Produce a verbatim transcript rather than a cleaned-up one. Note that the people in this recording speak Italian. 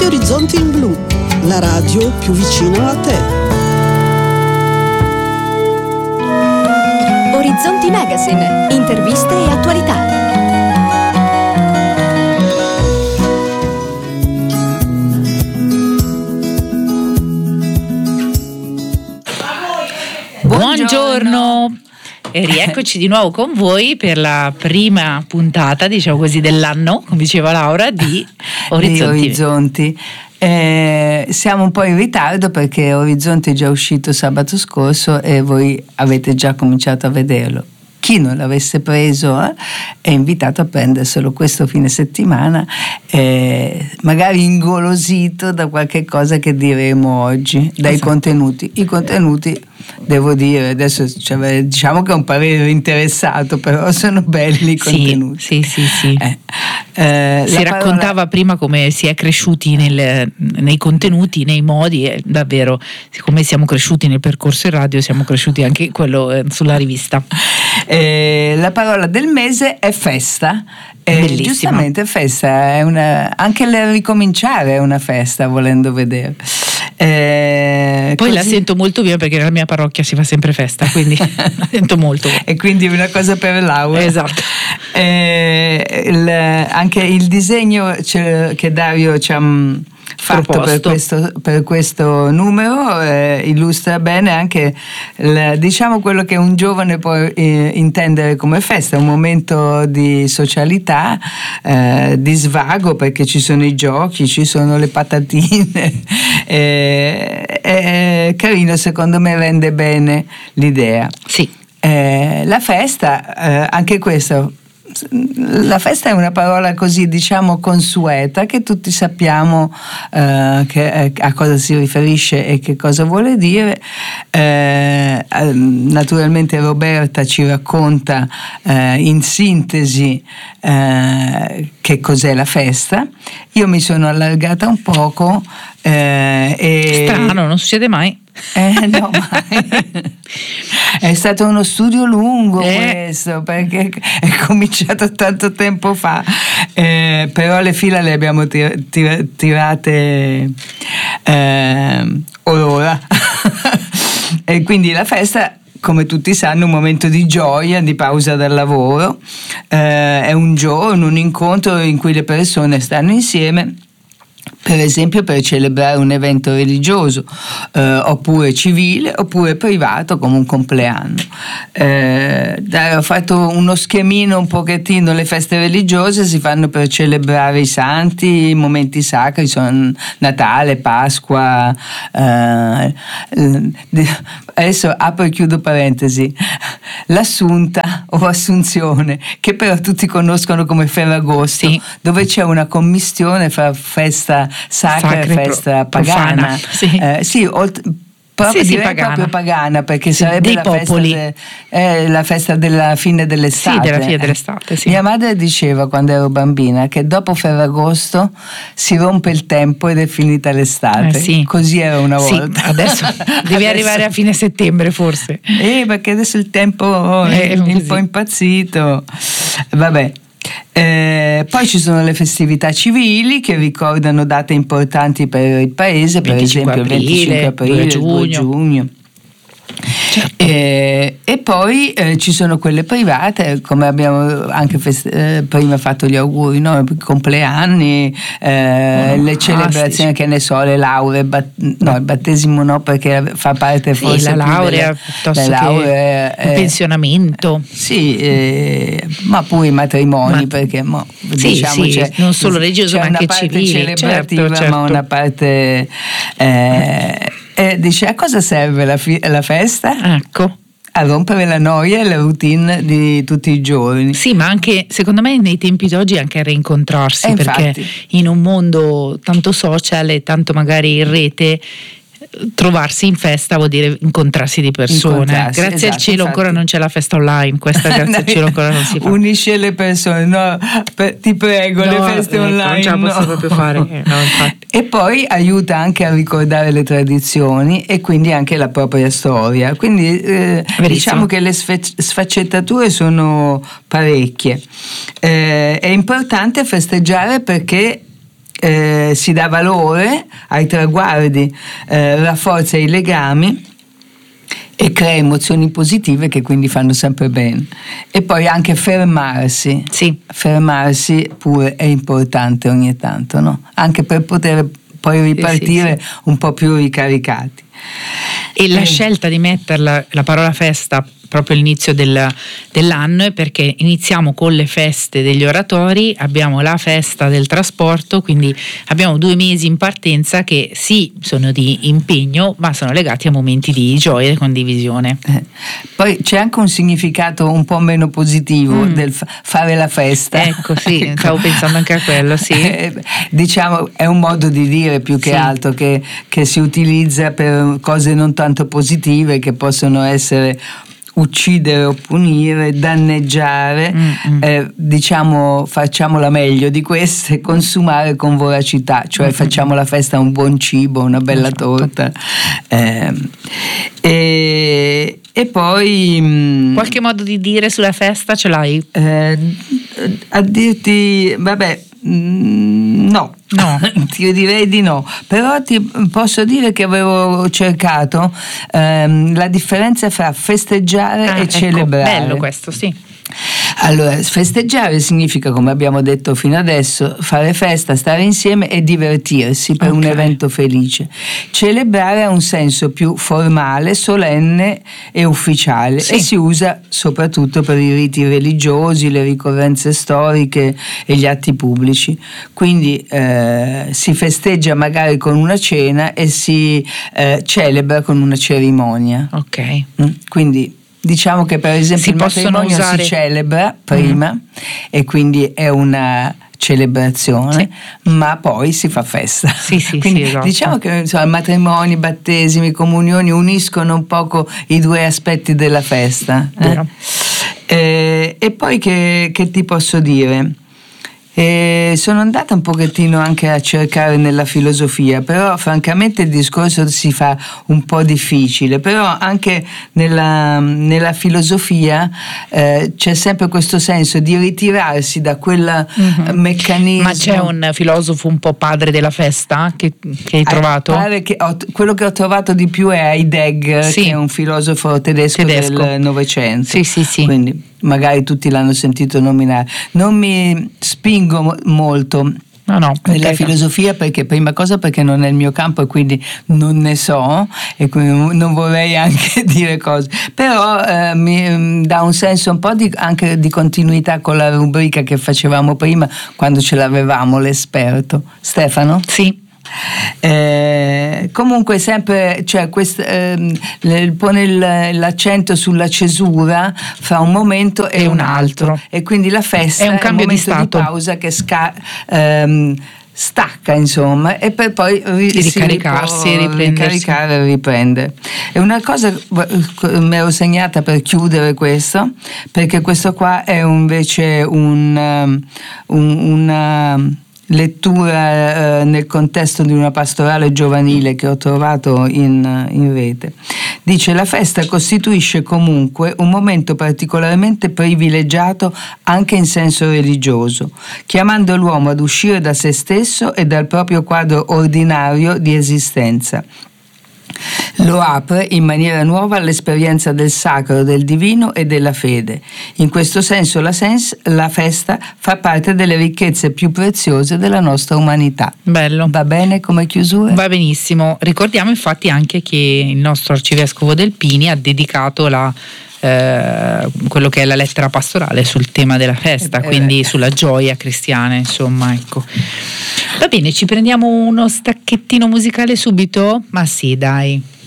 Orizzonti in Blu, la radio più vicina a te. Orizzonti Magazine, interviste e attualità. Buongiorno e rieccoci di nuovo con voi per la prima puntata, diciamo così, dell'anno, come diceva Laura, di Orizzonti. Di Orizzonti. Eh, siamo un po' in ritardo perché Orizzonti è già uscito sabato scorso e voi avete già cominciato a vederlo. Chi non l'avesse preso eh, è invitato a prenderselo questo fine settimana, eh, magari ingolosito da qualche cosa che diremo oggi, dai esatto. contenuti. I contenuti, devo dire, adesso cioè, diciamo che è un parere interessato, però sono belli i contenuti. Sì, sì, sì. sì. Eh, eh, si raccontava parola... prima come si è cresciuti nel, nei contenuti, nei modi, e davvero, siccome siamo cresciuti nel percorso in radio, siamo cresciuti anche quello eh, sulla rivista. Eh, la parola del mese è festa. Eh, giustamente festa è una, anche il ricominciare è una festa, volendo vedere. Eh, Poi così... la sento molto bene perché nella mia parrocchia si fa sempre festa, quindi la sento molto. E quindi è una cosa per Laura. Esatto. Eh, il, anche il disegno che Dario ci ha fatto per questo, per questo numero eh, illustra bene anche il, diciamo quello che un giovane può eh, intendere come festa, un momento di socialità, eh, di svago, perché ci sono i giochi, ci sono le patatine. eh, è carino, secondo me rende bene l'idea. Sì. Eh, la festa, eh, anche questo. La festa è una parola così, diciamo, consueta, che tutti sappiamo eh, che, a cosa si riferisce e che cosa vuole dire. Eh, naturalmente Roberta ci racconta eh, in sintesi eh, che cos'è la festa. Io mi sono allargata un poco. Eh, e... Strano, non succede mai. Eh, no, mai. È stato uno studio lungo eh. questo, perché è cominciato tanto tempo fa, eh, però le fila le abbiamo tir- tir- tirate eh, ora. E quindi la festa, come tutti sanno, è un momento di gioia, di pausa dal lavoro, eh, è un giorno, un incontro in cui le persone stanno insieme, per esempio per celebrare un evento religioso, eh, oppure civile, oppure privato, come un compleanno. Eh, dai, ho fatto uno schemino un pochettino. Le feste religiose si fanno per celebrare i santi, i momenti sacri, sono Natale, Pasqua. Eh, adesso apro e chiudo parentesi. L'Assunta o Assunzione, che però tutti conoscono come Ferragosto, sì, dove c'è una commistione fra festa sacra Sacre, e festa pro, pagana. Profana, sì, eh, sì olt- proprio, sì, direi sì, proprio pagana, perché sì, sarebbe la festa, de, eh, la festa della fine dell'estate. Sì, della fine dell'estate, sì. Mia madre diceva quando ero bambina che dopo Ferragosto si rompe il tempo ed è finita l'estate. Eh, sì. Così era una volta. Sì, adesso devi adesso... arrivare a fine settembre forse. Eh, perché adesso il tempo è, è un po' impazzito. Vabbè. Eh, poi ci sono le festività civili che ricordano date importanti per il paese, per esempio il venticinque aprile, il due giugno. Certo. Eh, e poi eh, ci sono quelle private, come abbiamo anche fest- eh, prima fatto gli auguri, no? I compleanni, eh, oh, le celebrazioni, che ne so, le lauree, bat- no, il battesimo no, perché fa parte sì, forse la laurea delle, piuttosto lauree, che il pensionamento. Sì, eh, ma pure i matrimoni, ma, perché mo, sì, diciamo sì, c'è, non solo religioso ma anche civile, celebrativa, certo, certo. ma una parte eh, eh, dice: a cosa serve la, fi- la festa? Ecco, a rompere la noia e la routine di tutti i giorni. Sì, ma anche secondo me nei tempi d'oggi anche a rincontrarsi, eh, perché infatti. In un mondo tanto social e tanto magari in rete, trovarsi in festa vuol dire incontrarsi di persone. Grazie esatto, al cielo infatti. Ancora non c'è la festa online, questa grazie al cielo ancora non si fa. Unisce le persone, no, per, ti prego, no, le feste ecco, online non ce la posso no. proprio fare. No, e poi aiuta anche a ricordare le tradizioni e quindi anche la propria storia. Quindi eh, diciamo che le sfaccettature sono parecchie. Eh, è importante festeggiare perché eh, si dà valore ai traguardi, eh, rafforza i legami e crea emozioni positive che quindi fanno sempre bene. E poi anche fermarsi, sì. fermarsi pure è importante ogni tanto, no? Anche per poter poi ripartire sì, sì, sì. un po' più ricaricati. E la eh. scelta di metterla la parola festa proprio all'inizio del, dell'anno è perché iniziamo con le feste degli oratori, abbiamo la festa del trasporto, quindi abbiamo due mesi in partenza che sì, sono di impegno, ma sono legati a momenti di gioia e condivisione. Eh. Poi c'è anche un significato un po' meno positivo mm. del fa- fare la festa. Ecco, sì, ecco. Stavo pensando anche a quello, sì. Eh, diciamo, è un modo di dire più che sì. altro che, che si utilizza per cose non tanto positive, che possono essere uccidere o punire, danneggiare, mm-hmm. eh, diciamo facciamola meglio di queste, consumare con voracità, cioè mm-hmm. facciamo la festa a un buon cibo, una bella esatto. torta. Eh, e, e poi mh, qualche modo di dire sulla festa ce l'hai? Eh, a dirti, vabbè, mh, no. No, ti direi di no, però ti posso dire che avevo cercato ehm, la differenza fra festeggiare ah, e ecco, celebrare. Bello questo, sì. Allora, festeggiare significa, come abbiamo detto fino adesso, fare festa, stare insieme e divertirsi per okay. un evento felice. Celebrare ha un senso più formale, solenne e ufficiale sì. e si usa soprattutto per i riti religiosi, le ricorrenze storiche e gli atti pubblici. Quindi eh, si festeggia magari con una cena e si eh, celebra con una cerimonia. Ok. Mm? Quindi diciamo che per esempio si il matrimonio usare... si celebra prima mm. e quindi è una celebrazione, sì. ma poi si fa festa. Sì, sì, quindi sì, esatto. diciamo che insomma, matrimoni, battesimi, comunioni uniscono un poco i due aspetti della festa. Eh? Eh, e poi che, che ti posso dire? E sono andata un pochettino anche a cercare nella filosofia, però francamente il discorso si fa un po' difficile, però anche nella, nella filosofia eh, c'è sempre questo senso di ritirarsi da quel mm-hmm. meccanismo. Ma c'è un filosofo un po' padre della festa che, che hai trovato? Pare che ho, quello che ho trovato di più è Heidegger, sì. che è un filosofo tedesco, tedesco. del Novecento. Sì, sì, sì. Quindi magari tutti l'hanno sentito nominare. Non mi spingo mo- molto no, no, nella okay, filosofia perché prima cosa perché non è il mio campo e quindi non ne so e quindi non vorrei anche dire cose, però eh, mi dà un senso un po' di, anche di continuità con la rubrica che facevamo prima quando ce l'avevamo l'esperto. Stefano? Sì. Eh, comunque sempre cioè, quest, eh, pone il, l'accento sulla cesura fra un momento e, e un altro. altro e quindi la festa è un cambio è un di momento stato di pausa che sca, ehm, stacca insomma e per poi ri- ricaricarsi e ricaricare e riprendere. E una cosa mi ero segnata per chiudere questo, perché questo qua è invece un, un una lettura eh, nel contesto di una pastorale giovanile che ho trovato in, in rete. Dice: la festa costituisce comunque un momento particolarmente privilegiato anche in senso religioso, chiamando l'uomo ad uscire da se stesso e dal proprio quadro ordinario di esistenza. Lo apre in maniera nuova all'esperienza del sacro, del divino e della fede. In questo senso la, sens- la festa fa parte delle ricchezze più preziose della nostra umanità. Bello. Va bene come chiusura? Va benissimo. Ricordiamo infatti anche che il nostro arcivescovo Del Pini ha dedicato la Eh, quello che è la lettera pastorale sul tema della festa, quindi sulla gioia cristiana, insomma, ecco. Va bene, ci prendiamo uno stacchettino musicale subito? Ma sì, dai.